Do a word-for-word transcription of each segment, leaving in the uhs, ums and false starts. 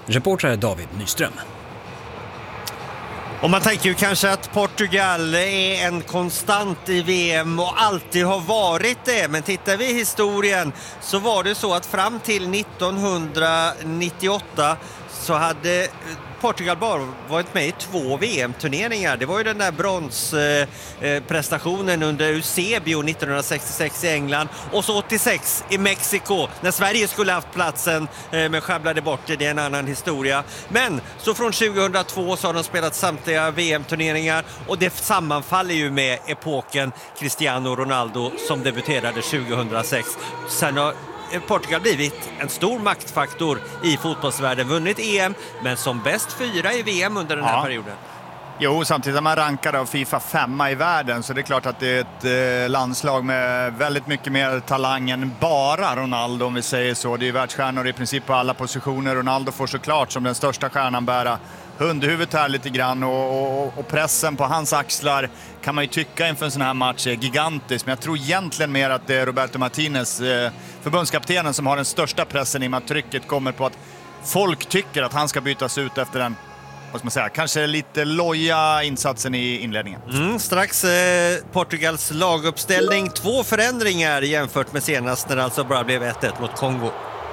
Reporter David Nyström. Och man tänker ju kanske att Portugal är en konstant i V M och alltid har varit det. Men tittar vi i historien så var det så att fram till nittonhundranittioåtta så hade Portugal bara varit med i två V M-turneringar. Det var ju den där bronsprestationen under Eusebio nittonhundrasextiosex i England och så åttiosex i Mexiko när Sverige skulle haft platsen men sjabblade bort det. Det är en annan historia. Men så från tjugohundratvå så har de spelat samtliga V M-turneringar och det sammanfaller ju med epoken Cristiano Ronaldo som debuterade tjugohundrasex. Sen har Portugal blivit en stor maktfaktor i fotbollsvärlden, vunnit E M men som bäst fyra i V M under den här ja. perioden. Jo, samtidigt är man rankad av FIFA femma i världen, så det är klart att det är ett eh, landslag med väldigt mycket mer talang än bara Ronaldo, om vi säger så. Det är världsstjärnor i princip på alla positioner. Ronaldo får såklart som den största stjärnan bära hundhuvudet här lite grann och, och, och pressen på hans axlar kan man ju tycka inför en sån här match är gigantisk. Men jag tror egentligen mer att det är Roberto Martinez, eh, förbundskaptenen, som har den största pressen i och med att trycket kommer på att folk tycker att han ska bytas ut efter den, vad ska man säga, kanske lite loja insatsen i inledningen. Mm, strax eh, Portugals laguppställning. Två förändringar jämfört med senast när det alltså bara blev ett ett mot Kongo.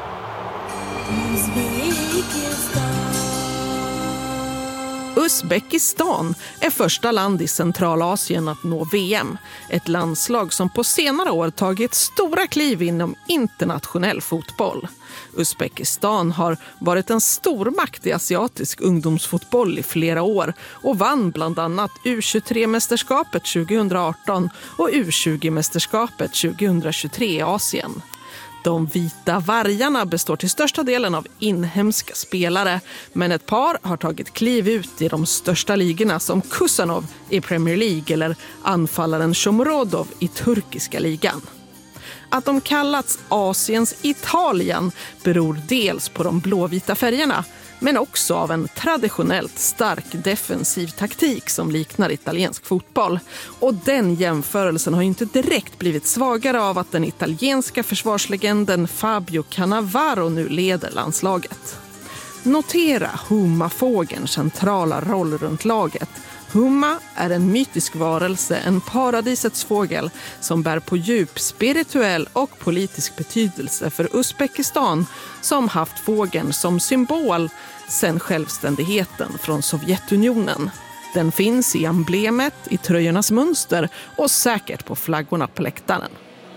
Uzbekistan är första land i Centralasien att nå V M. Ett landslag som på senare år tagit stora kliv inom internationell fotboll. Uzbekistan har varit en stormakt i asiatisk ungdomsfotboll i flera år och vann bland annat U tjugotre-mästerskapet tjugohundraarton och U tjugo-mästerskapet tjugohundratjugotre i Asien. De vita vargarna består till största delen av inhemska spelare, men ett par har tagit kliv ut i de största ligorna som Kusanov i Premier League eller anfallaren Shomurodov i turkiska ligan. Att de kallats Asiens Italien beror dels på de blåvita färgerna, men också av en traditionellt stark defensiv taktik som liknar italiensk fotboll. Och den jämförelsen har ju inte direkt blivit svagare av att den italienska försvarslegenden Fabio Cannavaro nu leder landslaget. Notera Humma-fågelns centrala roll runt laget. Humma är en mytisk varelse, en paradisets fågel som bär på djup spirituell och politisk betydelse för Uzbekistan, som haft fågeln som symbol sedan självständigheten från Sovjetunionen. Den finns i emblemet, i tröjornas mönster och säkert på flaggorna på läktaren.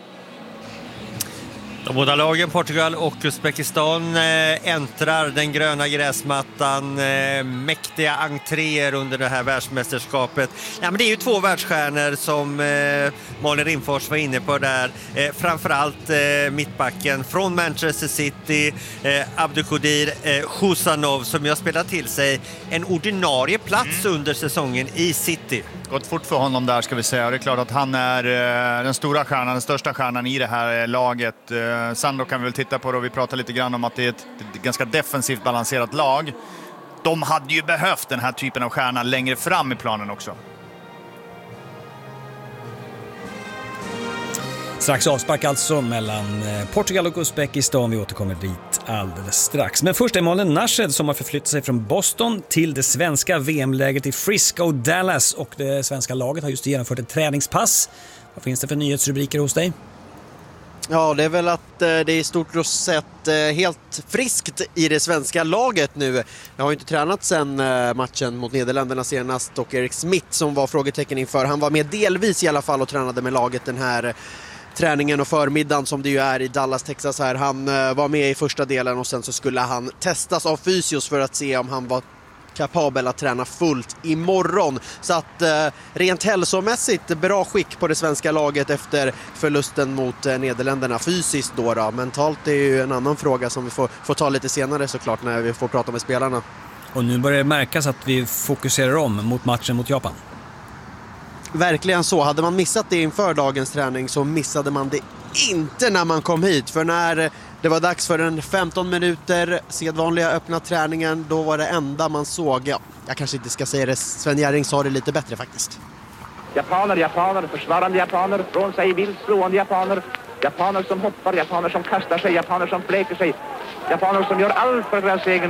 De båda lagen, Portugal och Uzbekistan, eh, äntrar den gröna gräsmattan, eh, mäktiga entréer under det här världsmästerskapet. Ja, men det är ju två världsstjärnor som eh, Malin Rimfors var inne på där. Eh, framförallt eh, mittbacken från Manchester City, eh, Abdulkadir eh, Kusanov, som har spelat till sig en ordinarie plats mm. under säsongen i City. Gått fort för honom där, ska vi säga. Det är klart att han är eh, den stora stjärnan, den största stjärnan i det här eh, laget. Eh, sen då kan vi väl titta på det, och vi pratar lite grann om att det är ett, ett ganska defensivt balanserat lag. De hade ju behövt den här typen av stjärna längre fram i planen också. Strax avspark alltså mellan Portugal och Uzbekistan. Vi återkommer dit alldeles strax. Men först är Malin Nashed som har förflyttat sig från Boston till det svenska V M-läget i Frisco, Dallas. Och det svenska laget har just genomfört ett träningspass. Vad finns det för nyhetsrubriker hos dig? Ja, det är väl att eh, det är i stort sett eh, helt friskt i det svenska laget nu. Jag har ju inte tränat sedan eh, matchen mot Nederländerna senast, och Erik Smith som var frågetecken inför, han var med delvis i alla fall och tränade med laget den här träningen och förmiddagen som det ju är i Dallas, Texas här. Han eh, var med i första delen och sen så skulle han testas av fysios för att se om han var kapabel att träna fullt imorgon. Så att eh, rent hälsomässigt bra skick på det svenska laget efter förlusten mot eh, Nederländerna fysiskt då, då. Mentalt är ju en annan fråga som vi får, får ta lite senare såklart när vi får prata med spelarna. Och nu börjar det märkas att vi fokuserar om mot matchen mot Japan. Verkligen så. Hade man missat det inför dagens träning så missade man det inte när man kom hit. För när det var dags för en femton minuter sedvanliga öppna träningen, då var det enda man såg, ja, jag kanske inte ska säga det, Sven Jerring sa det lite bättre faktiskt. Japaner, japaner, försvarande japaner, från sig vilt slående japaner, japaner som hoppar, japaner som kastar sig, japaner som fläker sig, japaner som gör allt för deras egen